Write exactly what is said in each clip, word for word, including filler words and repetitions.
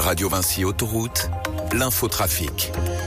Radio Vinci Autoroute, l'infotrafic.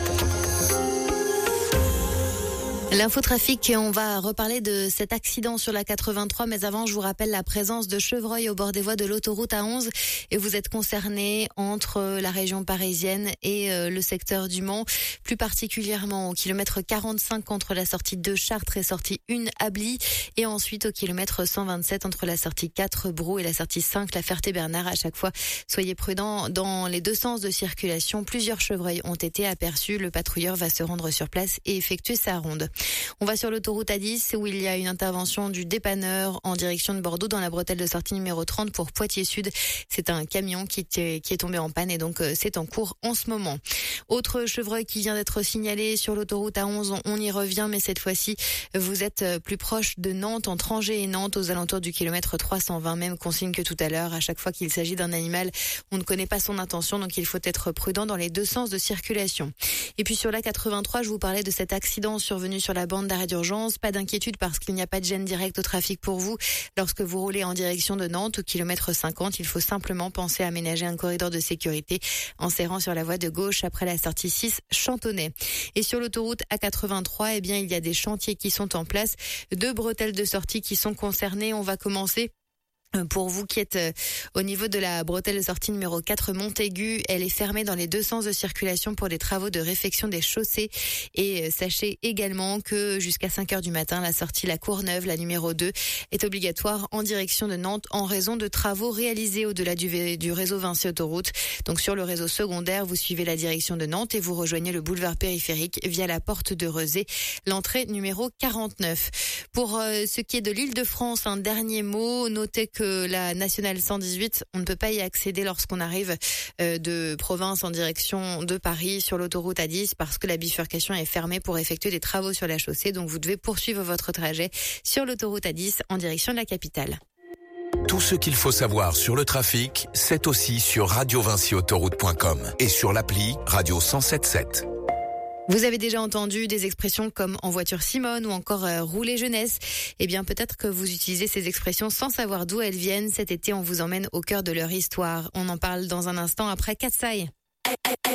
L'infotrafic, on va reparler de cet accident sur la quatre-vingt-trois, mais avant je vous rappelle la présence de chevreuils au bord des voies de l'autoroute A onze et vous êtes concerné entre la région parisienne et le secteur du Mans, plus particulièrement au kilomètre quarante-cinq entre la sortie deux Chartres et sortie un Ably et ensuite au kilomètre cent vingt-sept entre la sortie quatre Brou et la sortie cinq La Ferté-Bernard. À chaque fois, soyez prudents dans les deux sens de circulation. Plusieurs chevreuils ont été aperçus. Le patrouilleur va se rendre sur place et effectuer sa ronde. On va sur l'autoroute A dix où il y a une intervention du dépanneur en direction de Bordeaux dans la bretelle de sortie numéro trente pour Poitiers Sud. C'est un camion qui est, qui est tombé en panne et donc c'est en cours en ce moment. Autre chevreuil qui vient d'être signalé sur l'autoroute A onze, on y revient mais cette fois-ci vous êtes plus proche de Nantes, entre Angers et Nantes aux alentours du kilomètre trois cent vingt. Même consigne que tout à l'heure, à chaque fois qu'il s'agit d'un animal, on ne connaît pas son intention donc il faut être prudent dans les deux sens de circulation. Et puis sur la quatre-vingt-trois, je vous parlais de cet accident survenu sur la bande d'arrêt d'urgence. Pas d'inquiétude parce qu'il n'y a pas de gêne directe au trafic pour vous. Lorsque vous roulez en direction de Nantes au kilomètre cinquante, il faut simplement penser à aménager un corridor de sécurité en serrant sur la voie de gauche après la sortie six Chantonnay. Et sur l'autoroute A quatre-vingt-trois, eh bien, il y a des chantiers qui sont en place. Deux bretelles de sortie qui sont concernées. On va commencer. Pour vous qui êtes au niveau de la bretelle de sortie numéro quatre Montaigu, elle est fermée dans les deux sens de circulation pour des travaux de réfection des chaussées. Et sachez également que jusqu'à cinq heures du matin, la sortie La Courneuve, la numéro deux, est obligatoire en direction de Nantes en raison de travaux réalisés au-delà du, du réseau Vinci Autoroute. Donc sur le réseau secondaire, vous suivez la direction de Nantes et vous rejoignez le boulevard périphérique via la porte de Rezé, l'entrée numéro quarante-neuf. Pour euh, ce qui est de l'Île-de-France, un dernier mot, notez que la nationale cent dix-huit, on ne peut pas y accéder lorsqu'on arrive euh, de province en direction de Paris sur l'autoroute A dix parce que la bifurcation est fermée pour effectuer des travaux sur la chaussée. Donc vous devez poursuivre votre trajet sur l'autoroute A dix en direction de la capitale. Tout ce qu'il faut savoir sur le trafic, c'est aussi sur radio vinci autoroute point com et sur l'appli Radio cent sept sept. Vous avez déjà entendu des expressions comme en voiture Simone ou encore euh, rouler jeunesse. Eh bien, peut-être que vous utilisez ces expressions sans savoir d'où elles viennent. Cet été, on vous emmène au cœur de leur histoire. On en parle dans un instant après Katsai.